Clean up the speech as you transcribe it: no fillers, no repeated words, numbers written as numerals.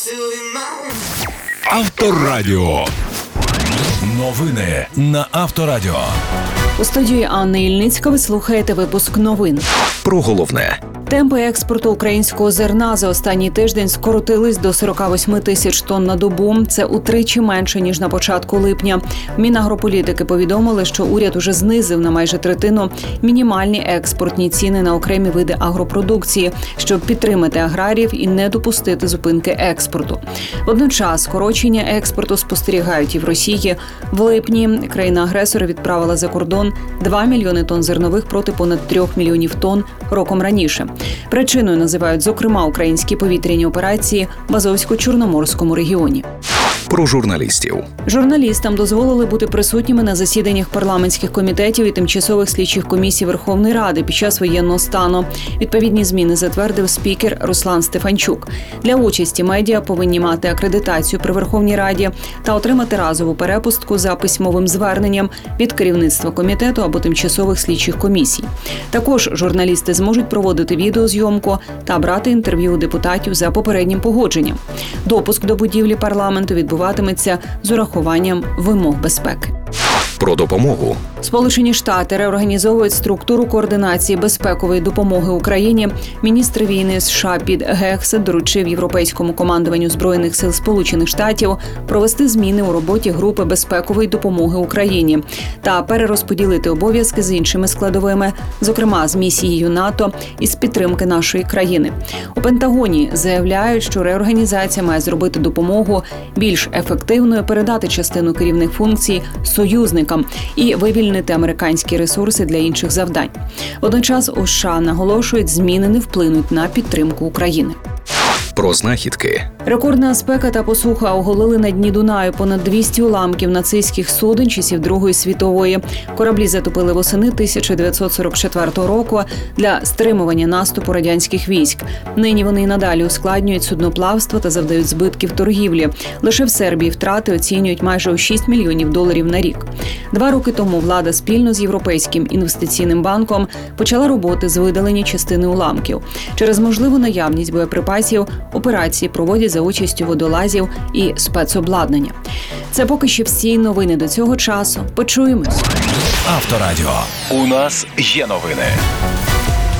Авторадіо. Новини на Авторадіо. У студії Анни Ільницька ви слухаєте випуск новин. Про головне. Темпи експорту українського зерна за останній тиждень скоротились до 48 тисяч тонн на добу. Це утричі менше, ніж на початку липня. В Мінагрополітики повідомили, що уряд уже знизив на майже третину мінімальні експортні ціни на окремі види агропродукції, щоб підтримати аграріїв і не допустити зупинки експорту. Водночас скорочення експорту спостерігають і в Росії. В липні країна-агресор відправила за кордон 2 мільйони тонн зернових проти понад 3 мільйонів тонн роком раніше. Причиною називають, зокрема, українські повітряні операції в Азовсько-Чорноморському регіоні. Про журналістів. Журналістам дозволили бути присутніми на засіданнях парламентських комітетів і тимчасових слідчих комісій Верховної Ради під час воєнного стану. Відповідні зміни затвердив спікер Руслан Стефанчук. Для участі медіа повинні мати акредитацію при Верховній Раді та отримати разову перепустку за письмовим зверненням від керівництва комітету або тимчасових слідчих комісій. Також журналісти зможуть проводити відеозйомку та брати інтерв'ю у депутатів за попереднім погодженням. Допуск до будівлі парламенту відбуватиметься з урахуванням вимог безпеки. Про допомогу. Сполучені Штати реорганізовують структуру координації безпекової допомоги Україні. Міністр війни США Піт Гексет доручив Європейському командуванню Збройних сил Сполучених Штатів провести зміни у роботі групи безпекової допомоги Україні та перерозподілити обов'язки з іншими складовими, зокрема з місією НАТО і з підтримки нашої країни. У Пентагоні заявляють, що реорганізація має зробити допомогу більш ефективною, передати частину керівних функцій союзникам і вивільнити американські ресурси для інших завдань. Водночас у США наголошують, зміни не вплинуть на підтримку України. Про знахідки. Рекордна спека та посуха оголили на дні Дунаю понад 200 уламків нацистських суден часів Другої світової. Кораблі затопили восени 1944 року для стримування наступу радянських військ. Нині вони й надалі ускладнюють судноплавство та завдають збитків торгівлі. Лише в Сербії втрати оцінюють майже у $6 мільйонів на рік. 2 роки тому влада спільно з Європейським інвестиційним банком почала роботи з видалення частини уламків. Через можливу наявність боєприпасів операції проводять за участю водолазів і спецобладнання. Це поки що всі новини до цього часу. Почуємось. Авторадіо. У нас є новини.